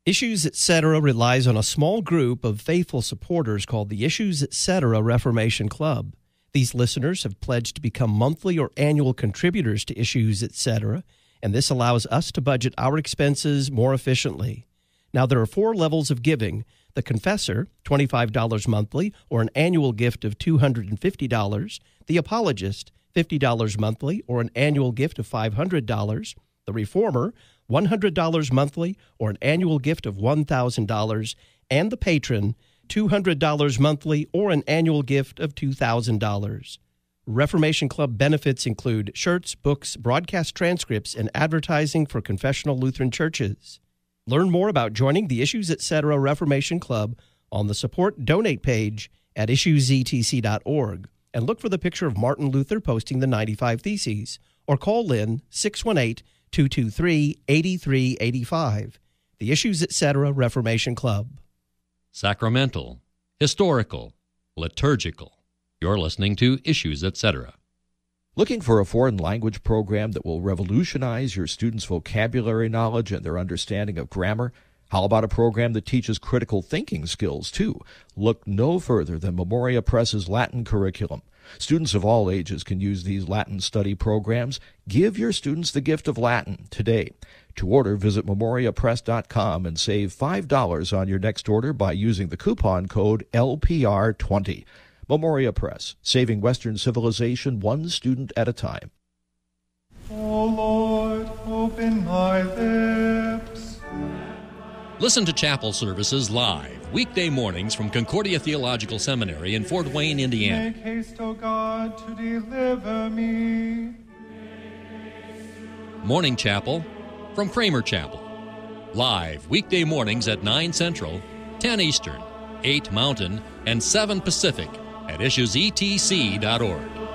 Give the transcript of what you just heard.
Issues Etc. relies on a small group of faithful supporters called the Issues Etc. Reformation Club. These listeners have pledged to become monthly or annual contributors to Issues Etc., and this allows us to budget our expenses more efficiently. Now, there are 4 levels of giving. The Confessor, $25 monthly, or an annual gift of $250. The Apologist, $50 monthly, or an annual gift of $500. The Reformer, $100 monthly, or an annual gift of $1,000. And the Patron, $200 monthly, or an annual gift of $2,000. Reformation Club benefits include shirts, books, broadcast transcripts, and advertising for confessional Lutheran churches. Learn more about joining the Issues Etc. Reformation Club on the Support Donate page at issuesetc.org, and look for the picture of Martin Luther posting the 95 Theses, or call Lynn 618-223-8385. The Issues Etc. Reformation Club. Sacramental, historical, liturgical. You're listening to Issues Etc. Looking for a foreign language program that will revolutionize your students' vocabulary knowledge and their understanding of grammar? How about a program that teaches critical thinking skills, too? Look no further than Memoria Press's Latin curriculum. Students of all ages can use these Latin study programs. Give your students the gift of Latin today. To order, visit memoriapress.com and save $5 on your next order by using the coupon code LPR20. Memoria Press, saving Western civilization one student at a time. O Lord, open my lips. Listen to chapel services live, weekday mornings from Concordia Theological Seminary in Fort Wayne, Indiana. Make haste, O God, to deliver me. Morning Chapel from Kramer Chapel. Live, weekday mornings at 9 Central, 10 Eastern, 8 Mountain, and 7 Pacific at issuesetc.org.